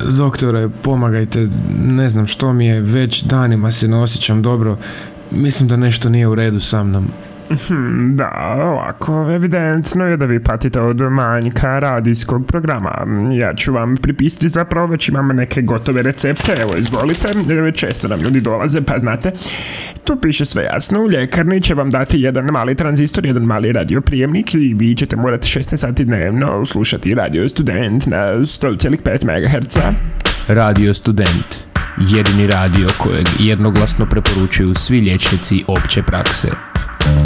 Doktore, pomagajte, ne znam što mi je, već danima se ne osjećam dobro. Mislim da nešto nije u redu sa mnom. Da, ovako, evidentno je da vi patite od manjka radijskog programa. Ja ću vam pripisati, zapravo već imam neke gotove recepte, evo izvolite, često nam ljudi dolaze, pa znate, tu piše sve jasno, u ljekarni će vam dati jedan mali tranzistor, jedan mali radioprijemnik i vi ćete morati 16 sati dnevno slušati Radio Student na 100,5 MHz. Radio Student, jedini radio kojeg jednoglasno preporučuju svi liječnici opće prakse.